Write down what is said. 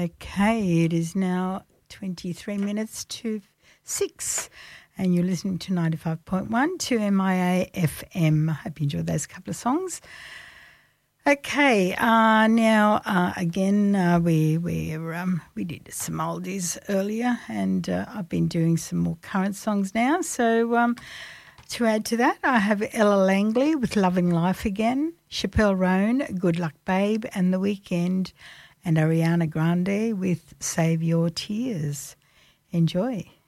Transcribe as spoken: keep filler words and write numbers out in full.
Okay, it is now twenty-three minutes to six and you're listening to ninety-five point one to M I A F M. I hope you enjoyed those couple of songs. Okay, uh, now uh, again uh, we we um, we did some oldies earlier, and uh, I've been doing some more current songs now. So um, to add to that, I have Ella Langley with "Loving Life Again," Chappelle Roan, "Good Luck Babe," and The Weeknd, and Ariana Grande with "Save Your Tears." Enjoy.